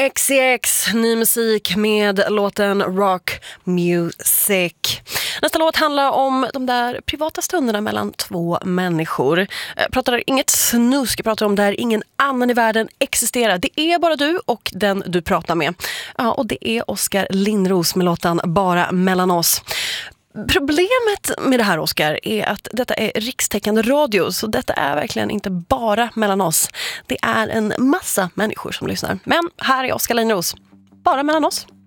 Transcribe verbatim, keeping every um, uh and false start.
X C X, ny musik med låten Rock Music. Nästa låt handlar om de där privata stunderna mellan två människor. Jag pratar inget snusk, jag pratar om där ingen annan i världen existerar. Det är bara du och den du pratar med. Ja, och det är Oskar Lindros med låten Bara mellan oss. Problemet med det här, Oskar, är att detta är rikstäckande radio, så detta är verkligen inte bara mellan oss. Det är en massa människor som lyssnar. Men här är Oskar Lindros, bara mellan oss.